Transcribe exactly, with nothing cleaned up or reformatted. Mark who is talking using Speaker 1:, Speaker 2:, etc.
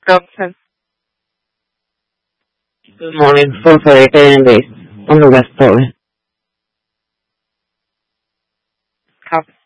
Speaker 1: Robinson.
Speaker 2: Good morning. Full for eight a.m. days on the West Pole.
Speaker 1: Copy.